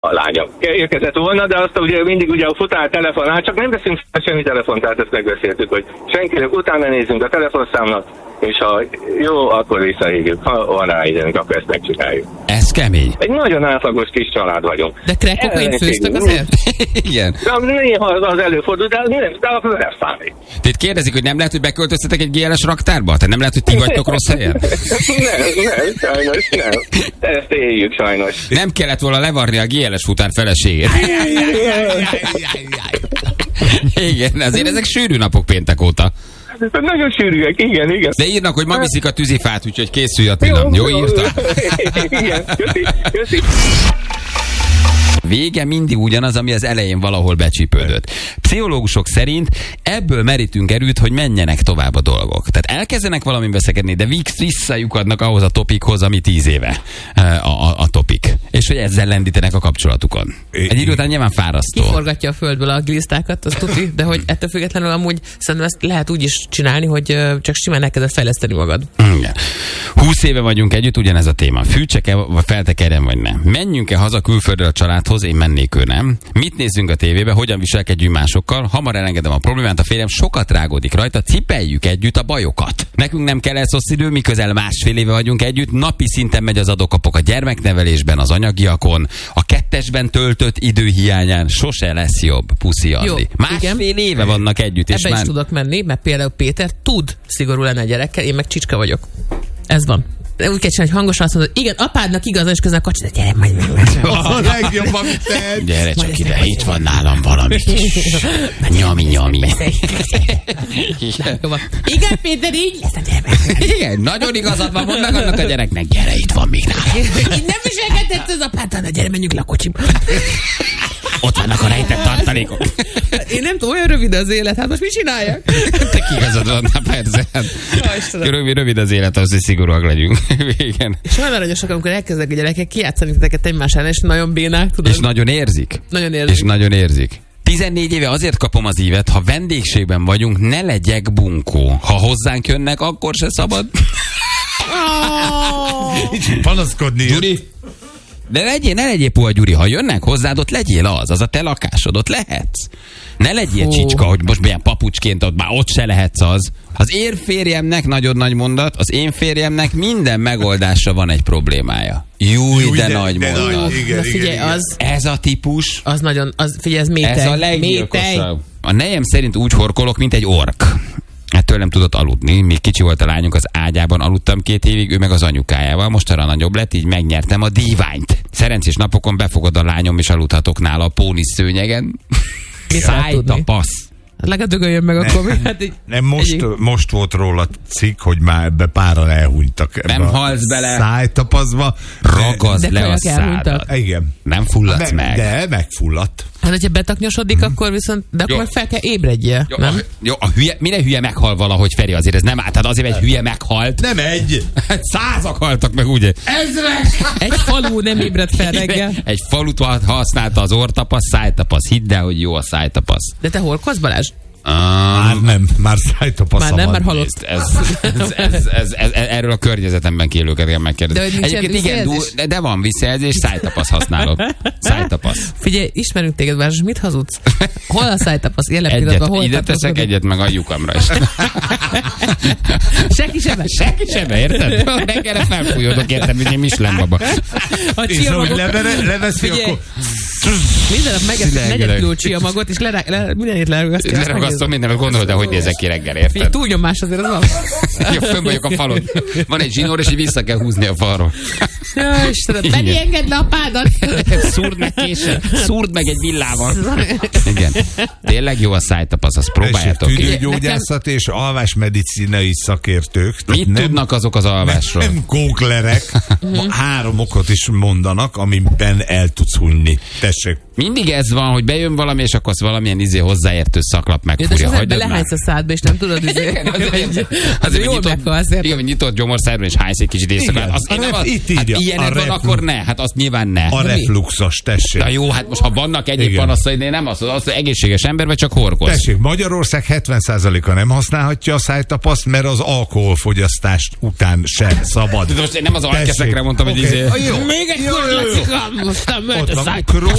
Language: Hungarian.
a lányom érkezett volna, de azt ugye mindig ugye a futár telefonál, csak nem veszünk semmi telefont, tehát ezt megbeszéltük, hogy senkinek utána nézzünk a telefonszámnak, és ha jó, akkor visszahívjuk. Ha van rá időnk, akkor ezt megcsináljuk. Ez kemény. Egy nagyon átlagos kis család vagyunk. De crack-kokaint főztök azért? Igen. De néha az előfordul, de akkor nem számít. Tehát kérdezik, hogy nem lehet, hogy beköltöztetek egy GLS raktárba? Tehát nem lehet, hogy ti vagytok rossz helyen? nem, sajnos nem. Ezt éljük sajnos. Nem kellett volna levarni a GLS futár feleségét. Igen, azért ezek sűrű napok péntek óta. Nagyon sűrűek, igen. De írnak, hogy ma viszik a tűzifát, úgyhogy készülj Attila. Jó írta? Igen, köszi. Vége mindig ugyanaz, ami az elején valahol becsípődött. Pszichológusok szerint ebből merítünk erőt, hogy menjenek tovább a dolgok. Tehát elkezdenek valamin veszekedni, de visszajukadnak ahhoz a topikhoz, ami 10 éve a topik. És hogy ezzel lendítenek a kapcsolatukon. Egy idő után nyilván fárasztó. Kiforgatja a földből a glisztákat, az tuti, de hogy ettől függetlenül amúgy szerintem ezt lehet úgy is csinálni, hogy csak simán elkezded fejleszteni magad. Igen. 20 éve vagyunk együtt, ugyanez a téma. Fűtsek-e, vagy feltekerjen, vagy nem? Menjünk-e haza külföldről a családhoz, én mennék, ő nem. Mit nézzünk a tévébe, hogyan viselkedjünk másokkal, hamar elengedem a problémát, a férjem sokat rágódik rajta, cipeljük együtt a bajokat. Nekünk nem kell elszosz idő, mi közel 1,5 éve vagyunk együtt, napi szinten megy az adok-kapok a gyermeknevelésben, az anyagiakon, a 2-esben töltött idő hiányán sose lesz jobb, puszi Andi. 1,5 éve vannak együtt. És ebbe is tudok menni, mert például Péter tud szigorú lenni a gyerekkel, én meg csicska vagyok. Ez van. Úgy kell csinálni, hogy hangosan azt mondod, igen, apádnak igaz, és közben a kacsi, de gyere, majd meg. A legjobb, amit tehet. Gyere csak ide, itt van nálam valami kis nyami. Igen, Péter, így lesz a gyermek. Igen, nagyon igazad van, mondd meg annak a gyereknek, gyere, itt van még nálam. Nem viselkedett az apáddal, gyere, menjünk le a kocsiba. Ott vannak a rejtett tartalékok. Én nem tudom, olyan rövid az élet, hát most mit csináljak? Te igazad van, persze. Rövid az élet, az, hogy szigorúak legyünk. Igen. És olyan aranyosak, amikor elkezdek a gyerekek kijátszani titeket egymás ellen, és nagyon bénák, tudod? És nagyon érzik. És nagyon érzik. 14 éve azért kapom az ívet, ha vendégségben vagyunk, ne legyek bunkó. Ha hozzánk jönnek, akkor se szabad. Panaszkodni. Gyuri, de ne legyél puha, Gyuri, ha jönnek hozzád, ott legyél az a te lakásod, ott lehetsz. Ne legyél csicska, hogy most milyen papucsként ott, már ott se lehetsz az. Az én férjemnek, nagyon nagy mondat, az én férjemnek minden megoldásra van egy problémája. Júj, de nagy mondat. Igen, figyelj, az... Ez a típus... Az nagyon... Figyelj, ez métej. Ez a leggyilkosabb. A nejem szerint úgy horkolok, mint egy ork. Ettől nem tudott aludni. Még kicsi volt a lányunk, az ágyában aludtam 2 évig, ő meg az anyukájával. Mostanra nagyobb lett, így megnyertem a díványt. Szerencsés napokon befogad a lányom, és aludhatok nála a pónisz szőnyegen. Szájtapasz. Legalább dögöljön meg akkor. Hát nem, most volt róla cikk, hogy már ebbe páran elhunytak. Nem halsz bele. Szájtapaszba. Ragazd le a szádat. Igen. Nem fulladsz meg. De megfulladt. Hát, hogyha betaknyosodik, akkor viszont, de akkor fel kell ébredje, nem? Jó, minden hülye meghal valahogy, Feri, azért ez nem áll. Tehát azért egy hülye meghalt. Nem egy. 100-ak haltak meg, ugye? Ezrek! Egy falu nem ébredt fel reggel. Egy falut használta az orrtapasz, szájtapasz. Hidd el, hogy jó a szájtapasz. De te horkolsz, Balázs? Már nem, már szájtapasz. Már nem, már halott. Erről a környezetemben élőket kell megkérdezni. Egyébként igen, de van visszajelzés, szájtapasz használok. Szájtapasz. Figyelj, ismerünk téged, Balázs, mit hazudsz? Hol a szájtapasz? Jelen pillanatban hol ide teszek egyet, meg a lyukamra is. Senki sebe, érted? Reggelre felfújódok, érted, mint én Michelin baba. És ahogy leveszi, akkor... Minden nap megeszünk 4 kiló csiamagot, és mindenét leragasztom mindenet, gondolod, de hogy nézek ki reggel, érted? Túlnyomás azért az van. Jó, fönn vagyok a falon. Van egy zsinór, és így vissza kell húzni a falról. Ja, Istenem, Feri, engedd le a pádat! Szúrd meg késsel, szúrd meg egy villával. Igen. Tényleg jó a szájtapasz, azt próbáljátok ki. Tüdőgyógyászat és alvásmedicinai szakértők. Mit tudnak azok az alvásról? Nem kóklerek. 3 okot is mondanak, amiben el tudsz hunyni. Tessék. Mindig ez van, hogy bejön valami, és akkor az valamilyen hozzáértő szaklap megfúrja. De az belehánysz a szádba, és nem tudod, azért jól meghalsz. Igen, hogy nyitott gyomorszájról, és hánysz egy kicsit éjszakát. Itt írja. Ilyenek van, akkor ne. Hát azt nyilván ne. A refluxos, tessék. Na jó, hát most ha vannak egyéb panaszai, nem az egészséges ember, vagy csak horkoz. Tessék, Magyarország 70%-a nem használhatja a szájtapaszt, mert az alkoholfogyasztást után se szabad. Most én nem az alkeszekre mondtam, hogy Még egy kurva, most a szájtapaszt.